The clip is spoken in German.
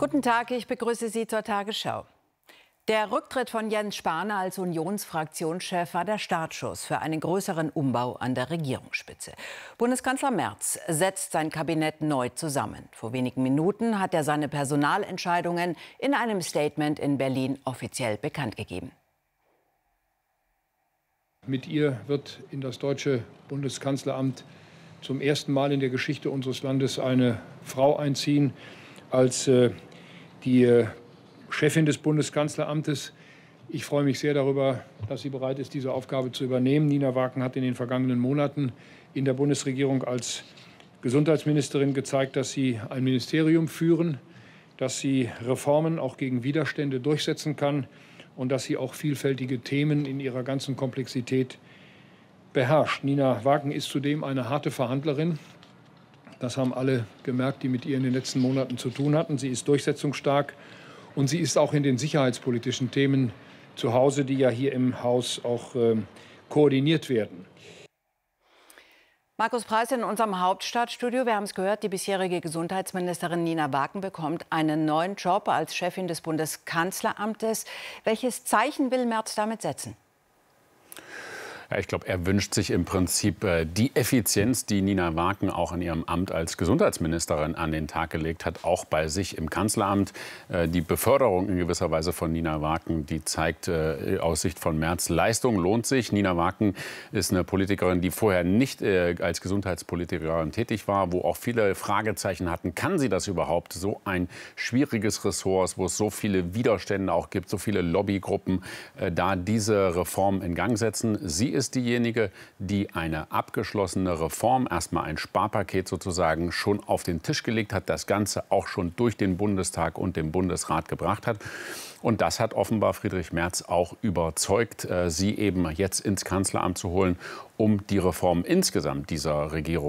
Guten Tag, ich begrüße Sie zur Tagesschau. Der Rücktritt von Jens Spahn als Unionsfraktionschef war der Startschuss für einen größeren Umbau an der Regierungsspitze. Bundeskanzler Merz setzt sein Kabinett neu zusammen. Vor wenigen Minuten hat er seine Personalentscheidungen in einem Statement in Berlin offiziell bekannt gegeben. Mit ihr wird in das deutsche Bundeskanzleramt zum ersten Mal in der Geschichte unseres Landes eine Frau einziehen als die Chefin des Bundeskanzleramtes. Ich freue mich sehr darüber, dass sie bereit ist, diese Aufgabe zu übernehmen. Nina Waken hat in den vergangenen Monaten in der Bundesregierung als Gesundheitsministerin gezeigt, dass sie ein Ministerium führen, dass sie Reformen auch gegen Widerstände durchsetzen kann und dass sie auch vielfältige Themen in ihrer ganzen Komplexität beherrscht. Nina Waken ist zudem eine harte Verhandlerin. Das haben alle gemerkt, die mit ihr in den letzten Monaten zu tun hatten. Sie ist durchsetzungsstark und sie ist auch in den sicherheitspolitischen Themen zu Hause, die ja hier im Haus auch koordiniert werden. Markus Preis in unserem Hauptstadtstudio. Wir haben es gehört, die bisherige Gesundheitsministerin Nina Waken bekommt einen neuen Job als Chefin des Bundeskanzleramtes. Welches Zeichen will Merz damit setzen? Ja, ich glaube, er wünscht sich im Prinzip die Effizienz, die Nina Waken auch in ihrem Amt als Gesundheitsministerin an den Tag gelegt hat, auch bei sich im Kanzleramt. Die Beförderung in gewisser Weise von Nina Waken, die zeigt aus Sicht von Merz, Leistung lohnt sich. Nina Waken ist eine Politikerin, die vorher nicht als Gesundheitspolitikerin tätig war, wo auch viele Fragezeichen hatten. Kann sie das überhaupt? So ein schwieriges Ressort, wo es so viele Widerstände auch gibt, so viele Lobbygruppen, da diese Reform in Gang setzen. Sie ist diejenige, die eine abgeschlossene Reform, erstmal ein Sparpaket sozusagen, schon auf den Tisch gelegt hat, das Ganze auch schon durch den Bundestag und den Bundesrat gebracht hat. Und das hat offenbar Friedrich Merz auch überzeugt, sie eben jetzt ins Kanzleramt zu holen, um die Reform insgesamt dieser Regierung